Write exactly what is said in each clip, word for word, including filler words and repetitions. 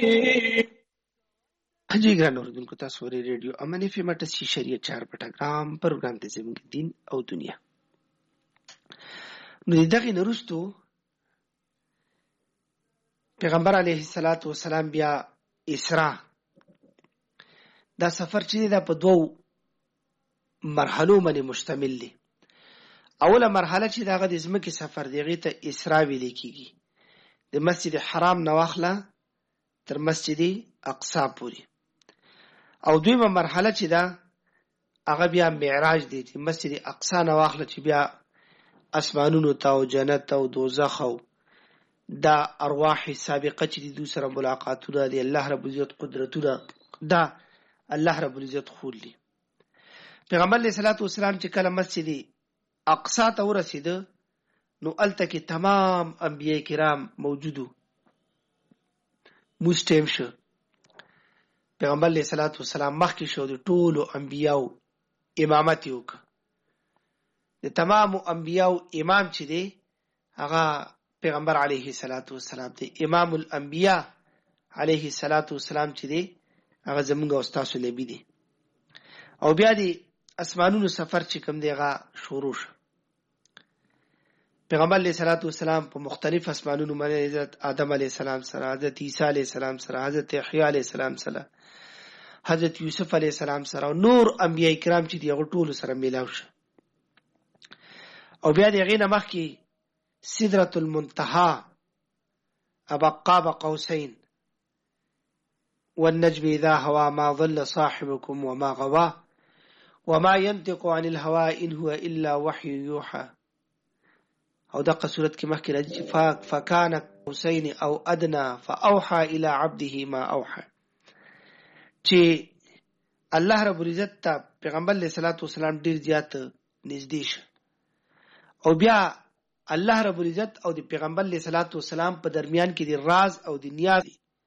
जी ګران اوریدونکو تاسو ورې ریډیو امن اف ام اٹھاسی شریعت چار پټاګرام پروګرام ته زموږ دین او دنیا. نو دغه نورستو پیغمبر علیه الصلاۃ والسلام بیا اسراء دا سفر چې دا په دوو مرحلو باندې مشتمل دی. اوله مرحله چې داغه د زمکه سفر دیغه ته اسراء ویل کیږي، د مسجد حرام نواخله تر مسجد اقصا پورې. او دویمه مرحله چې دا هغه بیا معراج دی، چې مسجد اقصا نواخله چې بیا اسمانونو ته او جنت او دوزخ او دا ارواح سابقه چې د دوی سره ملاقاتونه دي، الله رب العزت قدرتونه دا الله رب العزت خولي. پیغمبر علیه الصلاۃ والسلام چې کله مسجد اقصا ته ورسېده نو الته کې تمام انبیاء کرام موجودو، مستیم شو. پیغمبر علیه الصلاۃ والسلام مخکې شو، د ټولو انبیاو امامت یې وکړ. د تمام انبیاو امام چې دی هغه پیغمبر علیه الصلاۃ والسلام دی. امام الانبیاء علیه الصلاۃ والسلام چې دی هغه زموږ او تاسو نبی دی. او بیا دی اسمانونو سفر چې کوم دی هغه شروع شو. پیغمبر علیه الصلاۃ والسلام په مختلف اسمانونو باندې حضرت آدم علیه السلام سره، حضرت عیسی علیه السلام سره، حضرت یحیی علیه السلام سره، حضرت یوسف علیه السلام سره او نور انبیاء کرام چې دی هغه ټول سره میلاو شو. او بیا دی هغې نه مخکې سدرة المنتهى ابا قاب قوسین والنجم اذا هوى ما ضل صاحبكم وما غوى وما ينطق عن الهوى ان هو الا وحي يوحى. او دغه صورت کې مخکې راځي فاک فکان قوسین او ادنى فاوحى الى عبده ما اوحى، چې الله رب العزت ته پیغمبر علیه الصلاۃ والسلام ډیر زیات نږدې شه. او بیا الله رب العزت او د پیغمبر علیه الصلاۃ والسلام په درمیان کې د راز او د نیاز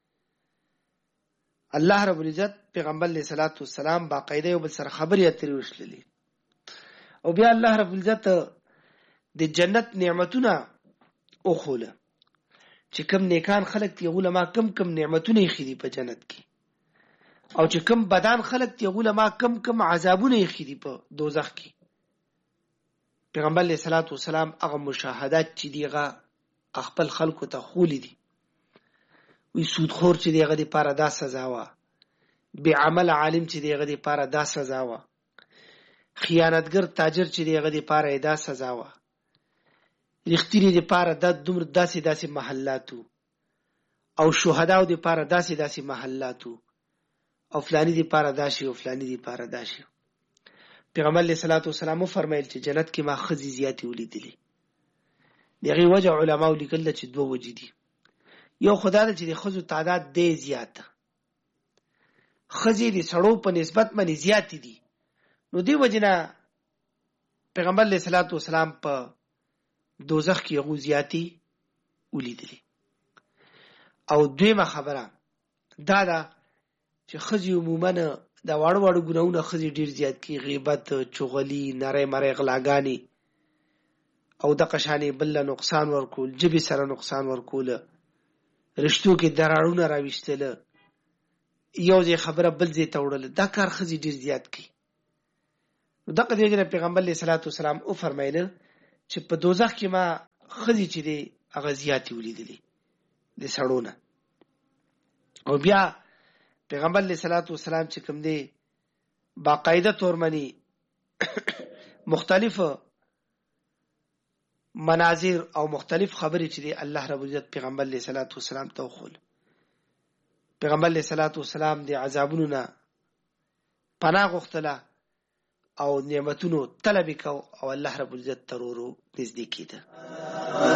الله رب العزت پیغمبر علیه الصلاۃ والسلام باقاعده یو بل سره خبرې اترې وشلې. او بیا الله رب العزت د جنت نعمتونه او خوله چې کم نیکان خلق تی علماء کم کم نعمتونه خېدي په جنت کې، او چې کم بدان خلق تی علماء کم کم عذابونه خېدي په دوزخ کې. پیغمبر علیه الصلاۃ والسلام هغه مشاهدات چې دیغه خپل خلکو ته خولي دي. وی سودخور چې دیغه د پاره دا سزا وا، بے عمل عالم چې دیغه د پاره دا سزا وا، خیانتګر تاجر چې دیغه د پاره دا سزا وا، رښتینی د پاره د دومره داسې داسې محلاتو، او شهداو د پاره داسې داسې محلاتو، او فلانی د پاره داشي او فلانی د پاره داشي. پیغمبر علیه الصلاۃ والسلام فرمایل چې جنت کې ما خزي زیاتې ولیدلې. دغه وجه علماء لیکل چې دوه وجې دي. یو خدای چې د خزو تعداد دی زیاته، خزي د سړو په نسبت باندې زیات دي، نو دی وجنه پیغمبر علیه الصلاۃ والسلام په دوزخ کې هغه زیاتې ولیدلې. او دویمه خبره دا ده چې خزي عموما دا واړو واړو ګناونه خزي ډیر زیات کی، غیبت، چغلی، نری مری غلاګانی، او د قشانې بل نقصان ورکول، جبي سره نقصان ورکول، رشتو کې دراړونه راويشتل، یو ځای خبره بل ځای ته وړل، دا کار خزي ډیر زیات کی. نو دغه دی چې پیغمبر علیه الصلاۃ والسلام او فرمایله چې په دوزخ کې ما خزي چې دی هغه زیاتې ولیدلې د سړونه. او بیا پیغمبر علیه الصلاۃ والسلام چې کوم دی باقاعده تور منی مختلف مناظر او مختلف خبرې چې دی الله رب العزت پیغمبر علیه الصلاۃ والسلام ته وخول. پیغمبر علیه الصلاۃ والسلام د عذابونو نه پناه غوښتله او نعمتونو طلب وکاو، او الله رب العزت ترورو نږدې کېده.